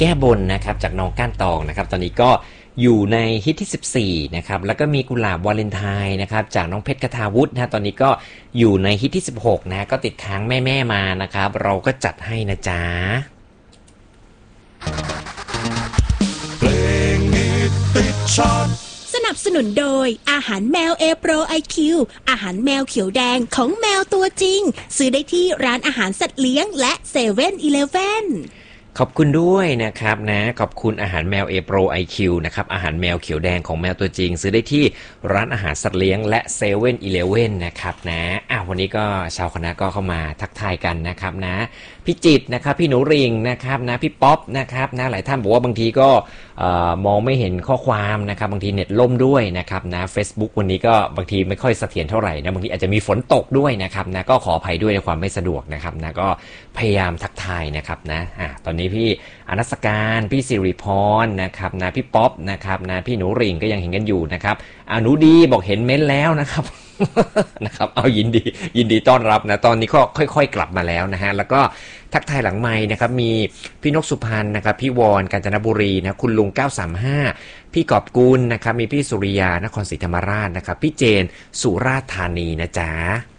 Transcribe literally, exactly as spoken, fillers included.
แก้บนนะครับจากน้องก้านตองนะครับตอนนี้ก็อยู่ในฮิตที่สิบสี่นะครับแล้วก็มีกุหลาบวาเลนไทน์นะครับจากน้องเพชรคทาวุฒินะตอนนี้ก็อยู่ในฮิตที่สิบหกนะก็ติดค้างแม่ๆมานะครับเราก็จัดให้นะจ๊ะเพลงฮิตติดชาร์ตสนับสนุนโดยอาหารแมวเอโปรไอคิวอาหารแมวเขียวแดงของแมวตัวจริงซื้อได้ที่ร้านอาหารสัตว์เลี้ยงและเซเว่นอีเลฟเว่นขอบคุณด้วยนะครับนะขอบคุณอาหารแมว A Pro ไอ คิว นะครับอาหารแมวเขียวแดงของแมวตัวจริงซื้อได้ที่ร้านอาหารสัตว์เลี้ยงและเซเว่นอีเลฟเว่นนะครับนะอ่ะวันนี้ก็ชาวคณะก็เข้ามาทักทายกันนะครับนะพี่จิตรนะครับพี่หนูริงนะครับนะพี่ป๊อปนะครับนะหลายท่านบอกว่าบางทีก็มองไม่เห็นข้อความนะครับบางทีเน็ตล่มด้วยนะครับนะ Facebook วันนี้ก็บางทีไม่ค่อยเสถียรเท่าไหร่นะบางทีอาจจะมีฝนตกด้วยนะครับนะก็ขออภัยด้วยในความไม่สะดวกนะครับนะก็พยายามทักทายนะครับนะอ่ะตอนนี้พี่อนัสการพี่สิริพรนะครับนะพี่ป๊อปนะครับนะพี่หนูริงก็ยังเห็นกันอยู่นะครับอ่าหนูดีบอกเห็นเม้นแล้วนะครับนะครับเอายินดียินดีต้อนรับนะตอนนี้ก็ค่อยๆกลับมาแล้วนะฮะแล้วก็ทักทายหลังไมค์นะครับมีพี่นกสุพรรณนะครับพี่วอนกาญจนบุรีนะคุณลุงเก้าสามห้าพี่กอบกุลนะครับมีพี่สุริยานครศรีธรรมราชนะครับพี่เจนสุราษฎร์ธานีนะจ๊ะ